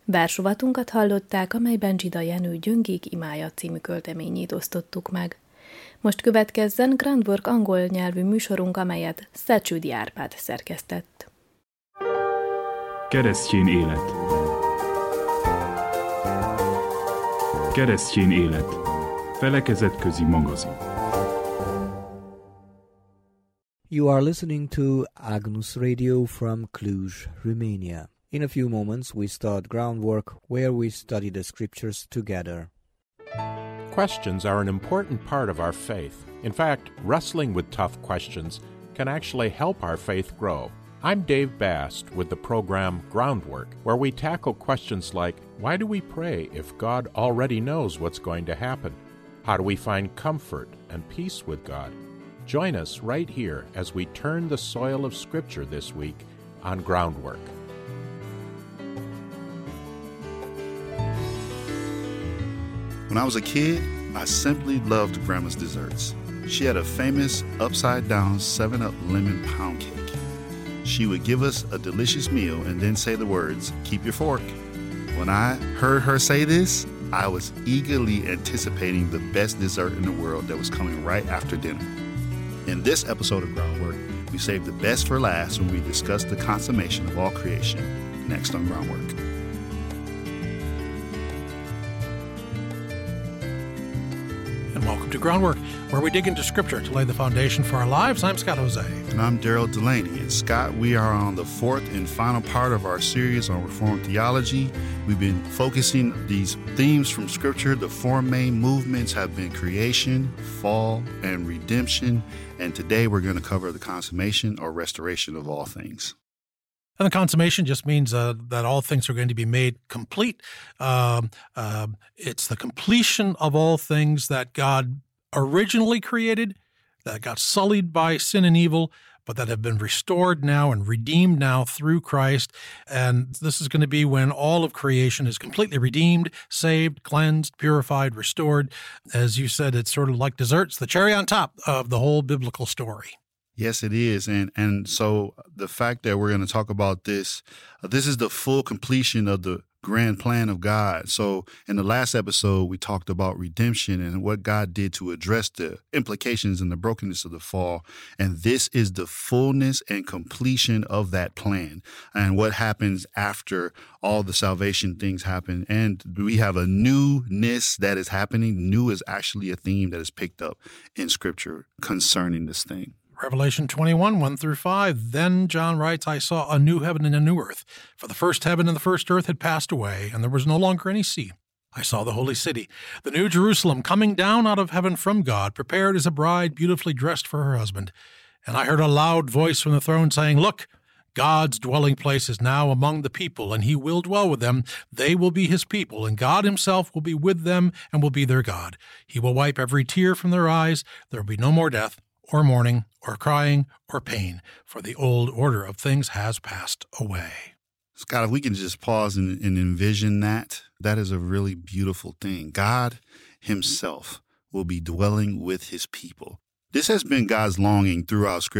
Versrovatunkat hallották, amelyben Zsida Jenő Gyöngék imája című költeményét osztottuk meg. Most következzen Groundwork angol nyelvű műsorunk, amelyet Szecsődi Árpád szerkesztett. Keresztjén élet. Keresztjén élet. Felekezetközi magazin. You are listening to Agnus Radio from Cluj, Romania. In a few moments, we start Groundwork, where we study the scriptures together. Questions are an important part of our faith. In fact, wrestling with tough questions can actually help our faith grow. I'm Dave Bast with the program Groundwork, where we tackle questions like, why do we pray if God already knows what's going to happen? How do we find comfort and peace with God? Join us right here as we turn the soil of Scripture this week on Groundwork. When I was a kid, I simply loved Grandma's desserts. She had a famous upside-down 7-Up lemon pound cake. She would give us a delicious meal and then say the words, "Keep your fork." When I heard her say this, I was eagerly anticipating the best dessert in the world that was coming right after dinner. In this episode of Groundwork, we save the best for last when we discuss the consummation of all creation, next on Groundwork. And welcome to Groundwork, where we dig into Scripture to lay the foundation for our lives. I'm Scott Jose. And I'm Daryl Delaney. And Scott, we are on the fourth and final part of our series on Reformed theology. We've been focusing these themes from Scripture. The four main movements have been creation, fall, and redemption. And today we're going to cover the consummation or restoration of all things. And the consummation just means that all things are going to be made complete. It's the completion of all things that God originally created, that got sullied by sin and evil, but that have been restored now and redeemed now through Christ. And this is going to be when all of creation is completely redeemed, saved, cleansed, purified, restored. As you said, it's sort of like desserts, the cherry on top of the whole biblical story. Yes, it is. And so the fact that we're going to talk about this is the full completion of the grand plan of God. So in the last episode, we talked about redemption and what God did to address the implications and the brokenness of the fall. And this is the fullness and completion of that plan and what happens after all the salvation things happen. And we have a newness that is happening. New is actually a theme that is picked up in Scripture concerning this thing. Revelation 21, 1-5. Then John writes, I saw a new heaven and a new earth, for the first heaven and the first earth had passed away, and there was no longer any sea. I saw the holy city, the new Jerusalem, coming down out of heaven from God, prepared as a bride beautifully dressed for her husband. And I heard a loud voice from the throne saying, Look, God's dwelling place is now among the people, and he will dwell with them. They will be his people, and God himself will be with them and will be their God. He will wipe every tear from their eyes. There will be no more death, or mourning, or crying, or pain, for the old order of things has passed away. Scott, if we can just pause and envision that is a really beautiful thing. God himself will be dwelling with his people. This has been God's longing throughout Scripture.